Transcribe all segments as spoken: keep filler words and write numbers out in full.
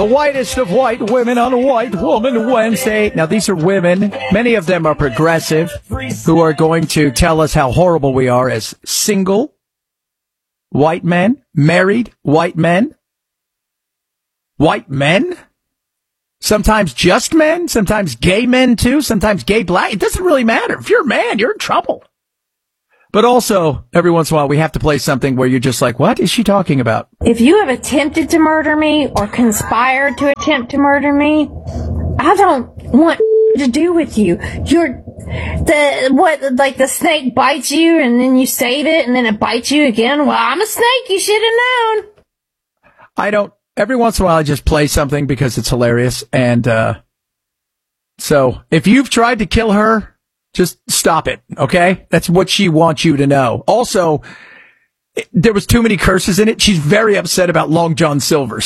The whitest of white women on a White Woman Wednesday. Now, these are women. Many of them are progressive, who are going to tell us how horrible we are as single white men, married white men, white men, sometimes just men, sometimes gay men too, sometimes gay black. It doesn't really matter. If you're a man, you're in trouble. But also, every once in a while, we have to play something where you're just like, what is she talking about? If you have attempted to murder me or conspired to attempt to murder me, I don't want to do with you. You're the, what, like the snake bites you and then you save it and then it bites you again? Well, I'm a snake. You should have known. I don't, every once in a while, I just play something because it's hilarious. And, uh, so if you've tried to kill her, just stop it, okay? That's what she wants you to know. Also, it, there was too many curses in it. She's very upset about Long John Silver's.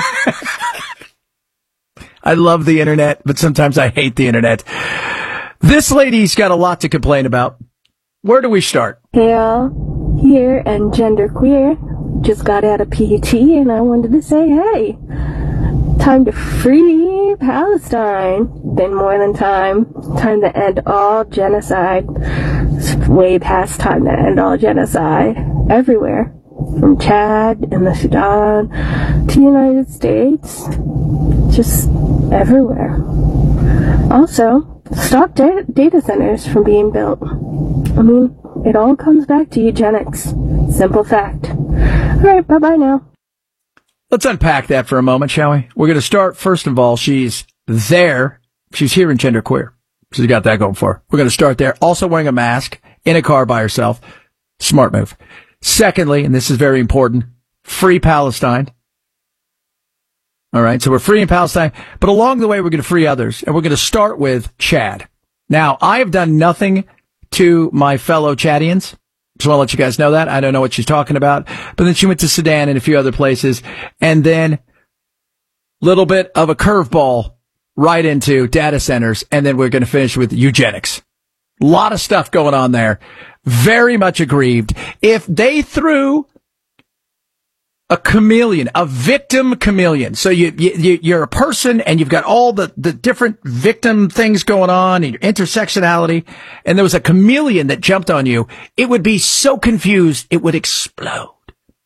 I love the internet, but sometimes I hate the internet. This lady's got a lot to complain about. Where do we start? Hey all, here and genderqueer. Just got out of P T and I wanted to say, hey, time to free Palestine. Been more than time. Time to end all genocide. It's way past time to end all genocide. Everywhere. From Chad and the Sudan to the United States. Just everywhere. Also, stop da- data centers from being built. I mean, it all comes back to eugenics. Simple fact. Alright, bye-bye now. Let's unpack that for a moment, shall we? We're going to start, first of all, she's there. She's here in genderqueer. She's got that going for her. We're going to start there. Also wearing a mask in a car by herself. Smart move. Secondly, and this is very important, free Palestine. All right, so we're freeing Palestine, but along the way, we're going to free others, and we're going to start with Chad. Now, I have done nothing to my fellow Chadians. Just want to let you guys know that. I don't know what she's talking about. But then she went to Sudan and a few other places. And then little bit of a curveball right into data centers. And then we're going to finish with eugenics. A lot of stuff going on there. Very much aggrieved. If they threw a chameleon, a victim chameleon. So you, you, you're a person and you've got all the, the different victim things going on and your intersectionality. And there was a chameleon that jumped on you. It would be so confused, it would explode.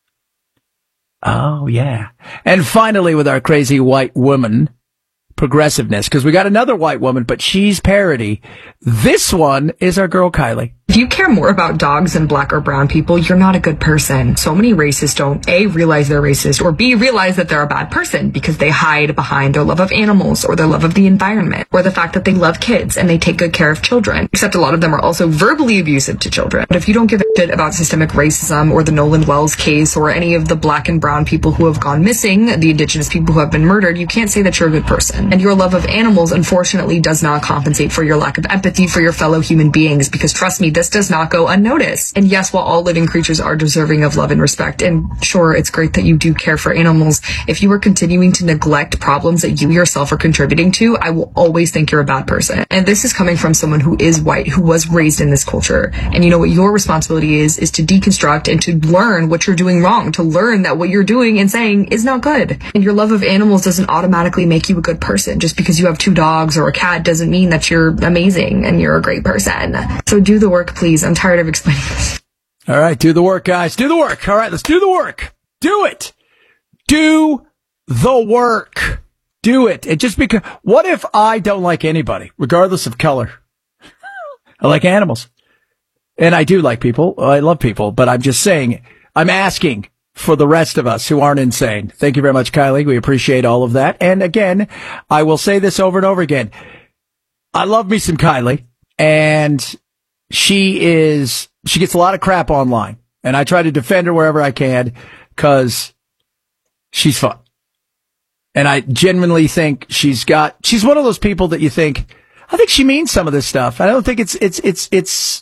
Oh, yeah. And finally, with our crazy white woman progressiveness, because we got another white woman, but she's parody. This one is our girl Kylie. If you care more about dogs than black or brown people, you're not a good person. So many racists don't A, realize they're racist, or B, realize that they're a bad person because they hide behind their love of animals or their love of the environment or the fact that they love kids and they take good care of children. Except a lot of them are also verbally abusive to children. But if you don't give a shit about systemic racism or the Nolan Wells case or any of the black and brown people who have gone missing, the indigenous people who have been murdered, you can't say that you're a good person. And your love of animals, unfortunately, does not compensate for your lack of empathy for your fellow human beings because, trust me, this does not go unnoticed. And yes, while all living creatures are deserving of love and respect, and sure, it's great that you do care for animals, if you are continuing to neglect problems that you yourself are contributing to, I will always think you're a bad person. And this is coming from someone who is white, who was raised in this culture. And you know what your responsibility is, is to deconstruct and to learn what you're doing wrong, to learn that what you're doing and saying is not good. And your love of animals doesn't automatically make you a good person. Just because you have two dogs or a cat doesn't mean that you're amazing and you're a great person. So do the work, please. I'm tired of explaining this. All right, do the work, guys. Do the work. All right, let's do the work. Do it. Do the work. Do it. And just because, what if I don't like anybody, regardless of color? I like animals. And I do like people. I love people. But I'm just saying, I'm asking for the rest of us who aren't insane. Thank you very much, Kylie. We appreciate all of that. And again, I will say this over and over again. I love me some Kylie. And she is, she gets a lot of crap online. And I try to defend her wherever I can because she's fun. And I genuinely think she's got, she's one of those people that you think, I think she means some of this stuff. I don't think it's, it's, it's, it's,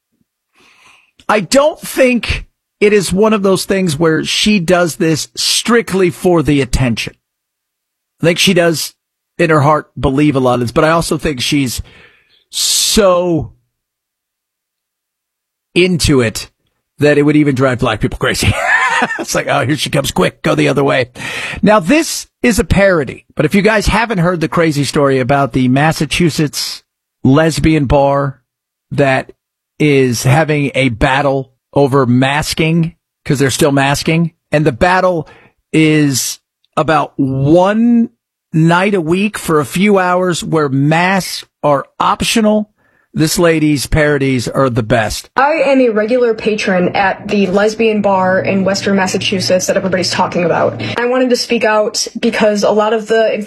I don't think it is one of those things where she does this strictly for the attention. I think she does in her heart believe a lot of this, but I also think she's so into it that it would even drive black people crazy. It's like, oh, here she comes. Quick, go the other way. Now, this is a parody, but if you guys haven't heard the crazy story about the Massachusetts lesbian bar that is having a battle over masking, because they're still masking, and the battle is about one night a week for a few hours where masks are optional. This lady's parodies are the best. I am a regular patron at the lesbian bar in Western Massachusetts that everybody's talking about. I wanted to speak out because a lot of the